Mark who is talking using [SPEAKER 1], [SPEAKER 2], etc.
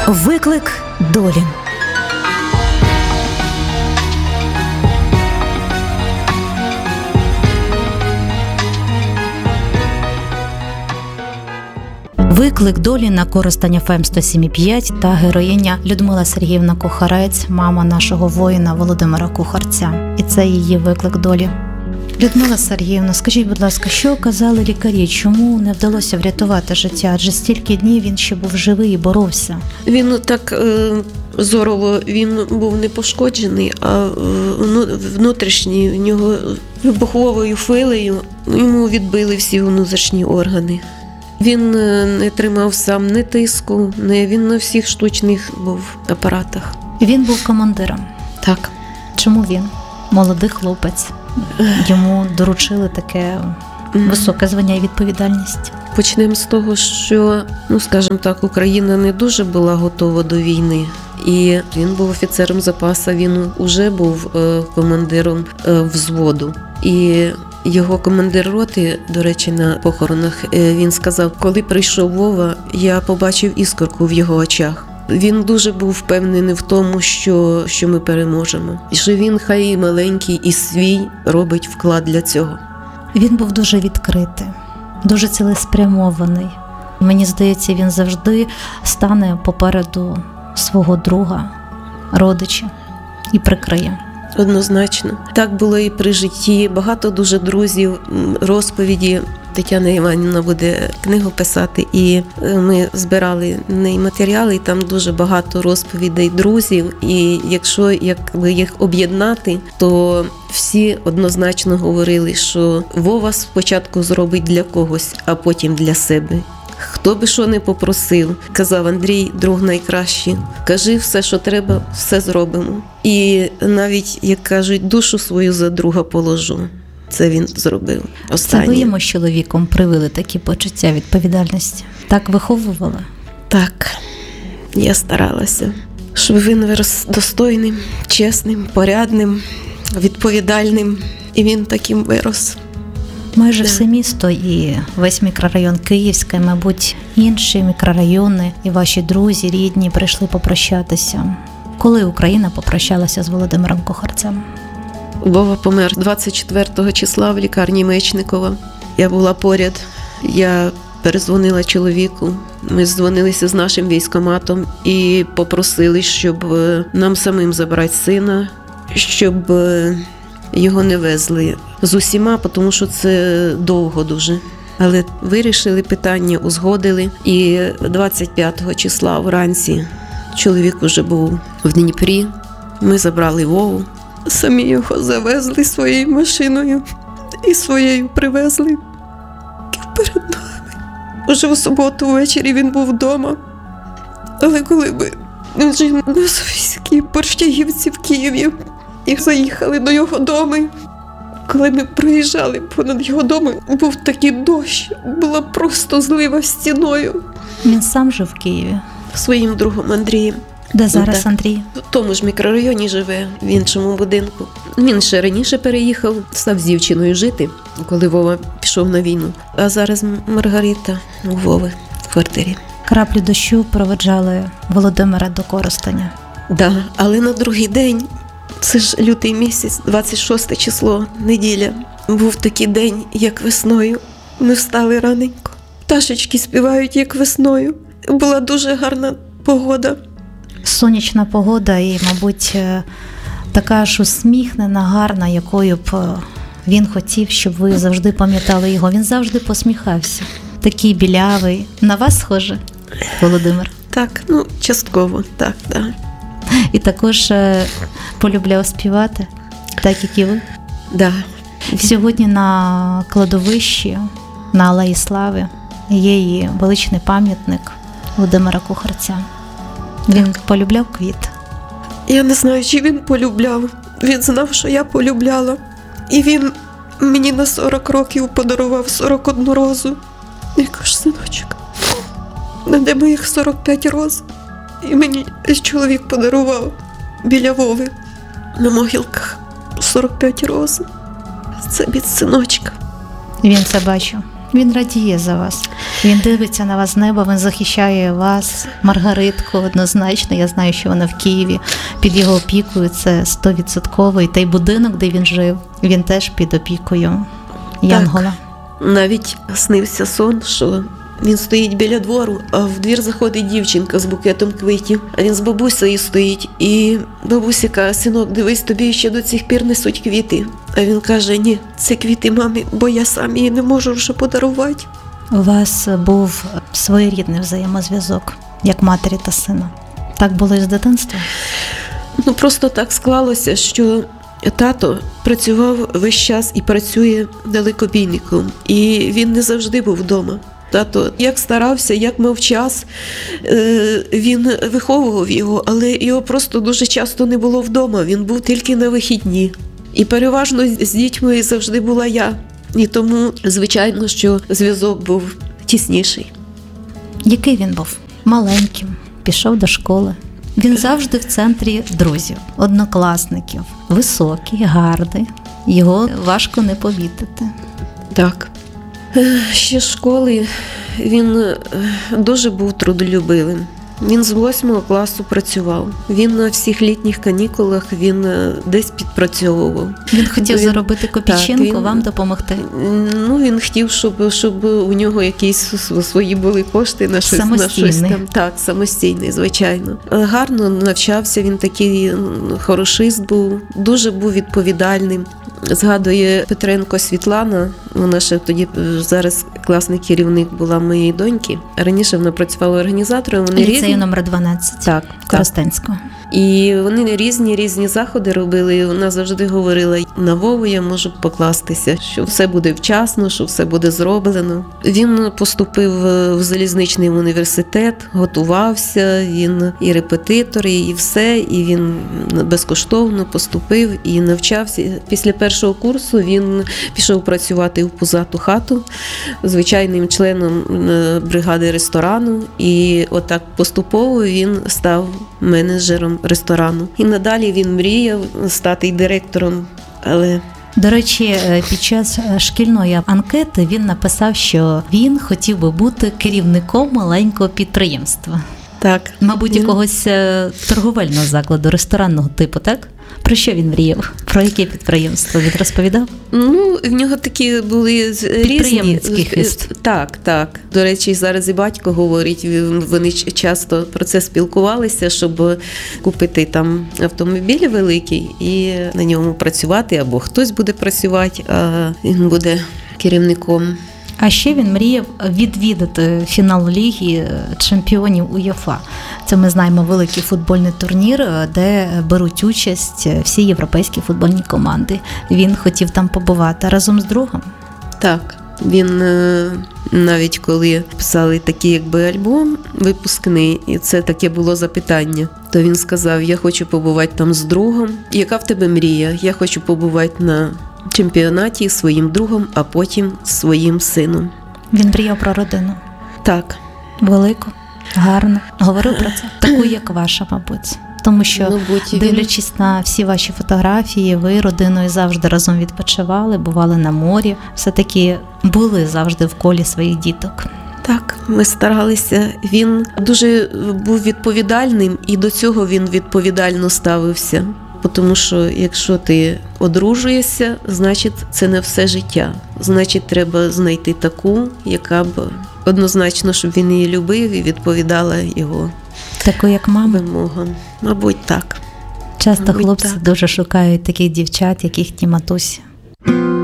[SPEAKER 1] Виклик долі. Виклик долі на Коростень ФМ 107,5 та героїня Людмила Сергіївна Кухарець, мама нашого воїна Володимира Кухарця. І це її виклик долі. Людмила Сергіївна, скажіть, будь ласка, що казали лікарі? Чому не вдалося врятувати життя? Адже стільки днів він ще був живий і боровся.
[SPEAKER 2] Він так зорово, він був не пошкоджений, а внутрішній, в нього вибуховою хвилею йому відбили всі внутрішні органи. Він не тримав сам ні тиску, він на всіх штучних був апаратах.
[SPEAKER 1] Він був командиром.
[SPEAKER 2] Так.
[SPEAKER 1] Чому він? Молодий хлопець. Йому доручили таке високе звання і відповідальність.
[SPEAKER 2] Почнемо з того, що, скажімо так, Україна не дуже була готова до війни. І він був офіцером запасу, він уже був командиром взводу. І його командир роти, до речі, на похоронах, він сказав, коли прийшов Вова, я побачив іскорку в його очах. Він дуже був впевнений в тому, що ми переможемо. І що він, хай і маленький, і свій, робить вклад для цього.
[SPEAKER 1] Він був дуже відкритий, дуже цілеспрямований. Мені здається, він завжди стане попереду свого друга, родича і прикриє.
[SPEAKER 2] Однозначно. Так було і при житті. Багато дуже друзів, розповіді. Тетяна Іванівна буде книгу писати, і ми збирали неї матеріали, і там дуже багато розповідей друзів. І якщо їх об'єднати, то всі однозначно говорили, що Вова спочатку зробить для когось, а потім для себе. Хто би що не попросив, казав Андрій, друг найкращий, кажи все, що треба, все зробимо. І навіть, як кажуть, душу свою за друга положу. Це він зробив останнє.
[SPEAKER 1] Це ви йому з чоловіком привили такі почуття відповідальності? Так виховували?
[SPEAKER 2] Так, я старалася, щоб він вирос достойним, чесним, порядним, відповідальним. І він таким вирос.
[SPEAKER 1] Майже все місто і весь мікрорайон Київський, мабуть, інші мікрорайони і ваші друзі, рідні прийшли попрощатися. Коли Україна попрощалася з Володимиром Кухарцем?
[SPEAKER 2] Вова помер 24 числа в лікарні Мечникова. Я була поряд. Я перезвонила чоловіку. Ми дзвонилися з нашим військкоматом і попросили, щоб нам самим забрати сина, щоб його не везли з усіма, тому що це довго дуже. Але вирішили питання, узгодили. І 25 числа вранці чоловік уже був в Дніпрі. Ми забрали Вову. Самі його завезли своєю машиною і своєю привезли перед нами. Уже в суботу ввечері він був вдома. Але коли він жив на Софійській Борщагівці в Києві, і заїхали до його дому. Коли ми проїжджали понад його домом, був такий дощ, була просто злива стіною.
[SPEAKER 1] Він сам жив в Києві?
[SPEAKER 2] Своїм другом Андрієм.
[SPEAKER 1] Де зараз Андрій?
[SPEAKER 2] В тому ж мікрорайоні живе, в іншому будинку. Він ще раніше переїхав, став з дівчиною жити, коли Вова пішов на війну. А зараз Маргарита у Вови в квартирі.
[SPEAKER 1] Краплі дощу проведжали Володимира до Коростеня.
[SPEAKER 2] Так, але на другий день, це ж лютий місяць, 26 число, неділя, був такий день, як весною. Ми встали раненько. Пташечки співають, як весною. Була дуже гарна погода.
[SPEAKER 1] Сонячна погода і, мабуть, така ж усміхнена, гарна, якою б він хотів, щоб ви завжди пам'ятали його. Він завжди посміхався. Такий білявий. На вас схоже, Володимир?
[SPEAKER 2] Так, частково, так.
[SPEAKER 1] І також полюбляв співати, так як і ви?
[SPEAKER 2] Да.
[SPEAKER 1] Сьогодні на кладовищі, на Алеї Слави, є і величний пам'ятник Володимира Кухарця. Він полюбляв квіт?
[SPEAKER 2] Я не знаю, чи він полюбляв. Він знав, що я полюбляла. І він мені на 40 років подарував 41 розу. Я кажу, синочок, де моїх 45 роз? І мені чоловік подарував біля Вови на могилках 45 роз. Це від синочка.
[SPEAKER 1] Він це бачив. Він радіє за вас. Він дивиться на вас з неба, він захищає вас, Маргаритку, однозначно. Я знаю, що вона в Києві під його опікою, це 100%. І той будинок, де він жив, він теж під опікою Янгола.
[SPEAKER 2] Навіть снився сон, що він стоїть біля двору, а в двір заходить дівчинка з букетом квітів. А він з бабусею стоїть, і бабуся каже: синок, дивись, тобі ще до цих пір несуть квіти. А він каже: ні, це квіти мамі, бо я сам її не можу вже подарувати.
[SPEAKER 1] У вас був своєрідний взаємозв'язок, як матері та сина. Так було і з дитинства?
[SPEAKER 2] Просто так склалося, що тато працював весь час і працює далекобійником. І він не завжди був вдома. Тато як старався, як мав час, він виховував його, але його просто дуже часто не було вдома, він був тільки на вихідні. І переважно з дітьми завжди була я. І тому, звичайно, що зв'язок був тісніший.
[SPEAKER 1] Який він був? Маленьким, пішов до школи. Він завжди в центрі друзів, однокласників. Високий, гарний. Його важко не помітити.
[SPEAKER 2] Так. Ще з школи він дуже був трудолюбивим. Він з 8 класу працював. Він на всіх літніх канікулах він десь підпрацьовував.
[SPEAKER 1] Він хотів заробити копійчинку, вам допомогти?
[SPEAKER 2] Він хотів, щоб у нього якісь свої були кошти на щось.
[SPEAKER 1] Самостійний.
[SPEAKER 2] Так, самостійний, звичайно. Гарно навчався, він такий хорошист був, дуже був відповідальним. Згадує Петренко Світлана, вона ще тоді зараз класний керівник була моєї доньки. Раніше вона працювала організатором.
[SPEAKER 1] Ліцею номер 12
[SPEAKER 2] так,
[SPEAKER 1] Коростенського.
[SPEAKER 2] І вони різні заходи робили. Вона завжди говорила: на Вову я можу покластися, що все буде вчасно, що все буде зроблено. Він поступив в залізничний університет, готувався, він і репетитор, і все, і він безкоштовно поступив і навчався. Після першого курсу він пішов працювати в пузату хату звичайним членом бригади ресторану, і отак поступово він став менеджером ресторану. І надалі він мріяв стати директором, але...
[SPEAKER 1] До речі, під час шкільної анкети він написав, що він хотів би бути керівником маленького підприємства.
[SPEAKER 2] Так.
[SPEAKER 1] Мабуть, якогось торговельного закладу, ресторанного типу, так? Про що він мріяв? Про яке підприємство? Він розповідав?
[SPEAKER 2] В нього такі були
[SPEAKER 1] підприємницький хист.
[SPEAKER 2] Так. До речі, зараз і батько говорить, вони часто про це спілкувалися, щоб купити там автомобіль великий і на ньому працювати, або хтось буде працювати, а він буде керівником.
[SPEAKER 1] А ще він мріяв відвідати фінал Ліги чемпіонів УЄФА. Це ми знаємо великий футбольний турнір, де беруть участь всі європейські футбольні команди. Він хотів там побувати разом з другом.
[SPEAKER 2] Так, він навіть коли писали такий якби альбом випускний, і це таке було запитання, то він сказав: я хочу побувати там з другом. Яка в тебе мрія? Я хочу побувати на чемпіонаті своїм другом, а потім своїм сином.
[SPEAKER 1] Він мріяв про родину.
[SPEAKER 2] Так.
[SPEAKER 1] Велику, гарну. Говорив про це. Таку, як ваша, мабуть. Тому що, дивлячись на всі ваші фотографії, ви родиною завжди разом відпочивали, бували на морі. Все-таки були завжди в колі своїх діток.
[SPEAKER 2] Так, ми старалися. Він дуже був відповідальним, і до цього він відповідально ставився. Тому що якщо ти одружуєшся, значить це не все життя. Значить треба знайти таку, яка б однозначно, щоб він її любив і відповідала його
[SPEAKER 1] таку, як мама?
[SPEAKER 2] Вимогам. Мабуть, так.
[SPEAKER 1] Часто хлопці дуже шукають таких дівчат, як їхні матусі.